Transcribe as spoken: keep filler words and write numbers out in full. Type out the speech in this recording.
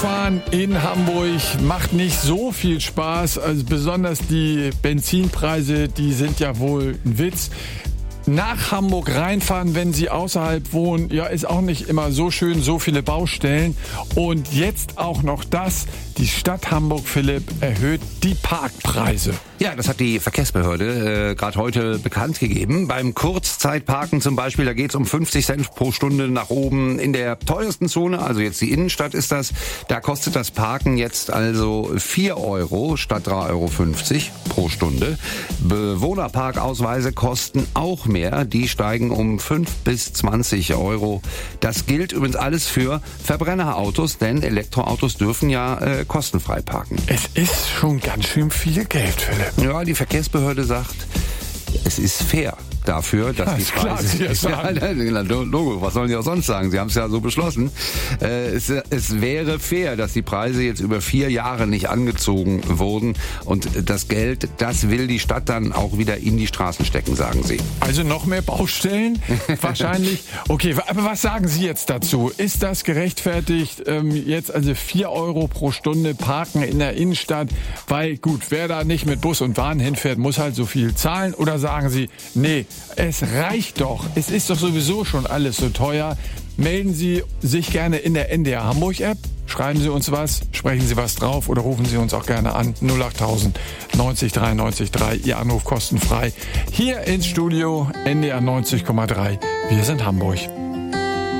Autofahren in Hamburg macht nicht so viel Spaß. Also besonders die Benzinpreise, die sind ja wohl ein Witz. Nach Hamburg reinfahren, wenn Sie außerhalb wohnen, ja, ist auch nicht immer so schön, so viele Baustellen. Und jetzt auch noch das, die Stadt Hamburg, Philipp, erhöht die Parkpreise. Ja, das hat die Verkehrsbehörde äh, gerade heute bekannt gegeben. Beim Kurzzeitparken zum Beispiel, da geht's um fünfzig Cent pro Stunde nach oben. In der teuersten Zone, also jetzt die Innenstadt ist das, da kostet das Parken jetzt also vier Euro statt drei Euro fünfzig pro Stunde. Bewohnerparkausweise kosten auch mehr. Die steigen um fünf bis zwanzig Euro. Das gilt übrigens alles für Verbrennerautos, denn Elektroautos dürfen ja äh, kostenfrei parken. Es ist schon ganz schön viel Geld, Philipp. Ja, die Verkehrsbehörde sagt, es ist fair dafür, dass ja, die ist klar, Preise... Sie das sagen. Ja, Logo, was sollen die auch sonst sagen? Sie haben es ja so beschlossen. Äh, es, es wäre fair, dass die Preise jetzt über vier Jahre nicht angezogen wurden. Und das Geld, das will die Stadt dann auch wieder in die Straßen stecken, sagen sie. Also noch mehr Baustellen? Wahrscheinlich. Okay, aber was sagen Sie jetzt dazu? Ist das gerechtfertigt, ähm, jetzt also vier Euro pro Stunde parken in der Innenstadt? Weil gut, wer da nicht mit Bus und Bahn hinfährt, muss halt so viel zahlen. Oder sagen Sie, nee, es reicht doch. Es ist doch sowieso schon alles so teuer. Melden Sie sich gerne in der N D R Hamburg App. Schreiben Sie uns was, sprechen Sie was drauf oder rufen Sie uns auch gerne an. null acht tausend neunzig drei neunzig drei. Ihr Anruf kostenfrei. Hier ins Studio N D R neunzig Komma drei. Wir sind Hamburg.